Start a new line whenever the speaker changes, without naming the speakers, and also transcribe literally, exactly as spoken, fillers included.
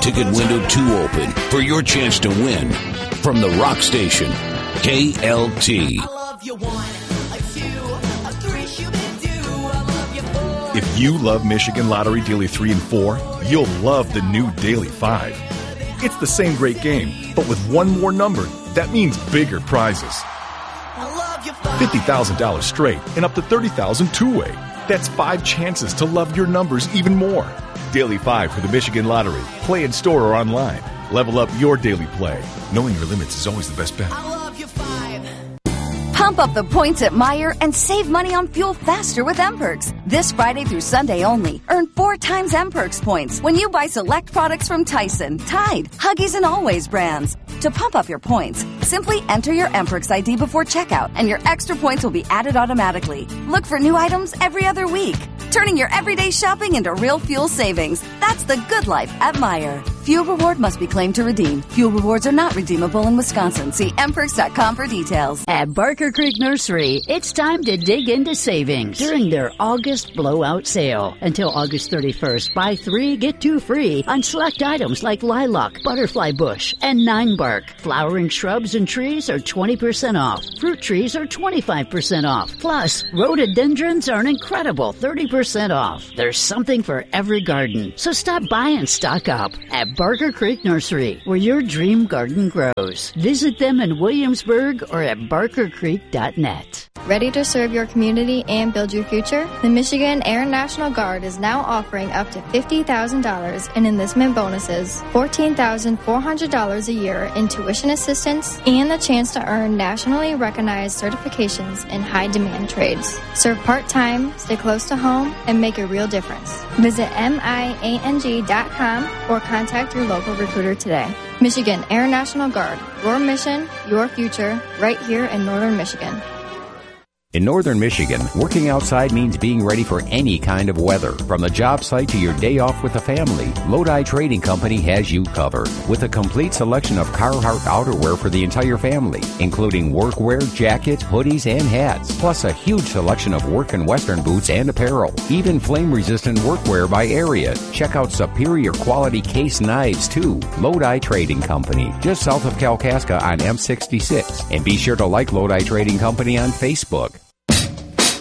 ticket window too open for your chance to win. From the Rock Station, K L T.
If you love Michigan Lottery Daily three and four, you'll love the new Daily five. It's the same great game, but with one more number, that means bigger prizes. fifty thousand dollars straight and up to thirty thousand dollars two-way. That's five chances to love your numbers even more. Daily five for the Michigan Lottery. Play in store or online. Level up your daily play. Knowing your limits is always the best bet.
Pump up the points at Meijer and save money on fuel faster with M-Perks. This Friday through Sunday only, earn four times M-Perks points when you buy select products from Tyson, Tide, Huggies, and Always brands. To pump up your points, simply enter your M-Perks I D before checkout and your extra points will be added automatically. Look for new items every other week, turning your everyday shopping into real fuel savings. That's the good life at Meijer. Fuel reward must be claimed to redeem. Fuel rewards are not redeemable in Wisconsin. See m perks dot com for details.
At Barker Creek Nursery, it's time to dig into savings during their August blowout sale. Until August thirty-first, buy three, get two free on select items like lilac, butterfly bush, and nine bark. Flowering shrubs and trees are twenty percent off. Fruit trees are twenty-five percent off. Plus, rhododendrons are an incredible thirty percent off. There's something for every garden. So stop by and stock up at Barker Creek Nursery, where your dream garden grows. Visit them in Williamsburg or at barker creek dot net.
Ready to serve your community and build your future? The Michigan Air National Guard is now offering up to fifty thousand dollars in enlistment bonuses, fourteen thousand four hundred dollars a year in tuition assistance, and the chance to earn nationally recognized certifications in high-demand trades. Serve part-time, stay close to home, and make a real difference. Visit M I A N G dot com or contact your local recruiter today. Michigan Air National Guard, your mission, your future, right here in Northern Michigan.
In Northern Michigan, working outside means being ready for any kind of weather. From the job site to your day off with the family, Lodi Trading Company has you covered. With a complete selection of Carhartt outerwear for the entire family, including workwear, jackets, hoodies, and hats, plus a huge selection of work and western boots and apparel. Even flame-resistant workwear by area. Check out superior quality case knives, too. Lodi Trading Company, just south of Kalkaska on M sixty-six. And be sure to like Lodi Trading Company on Facebook.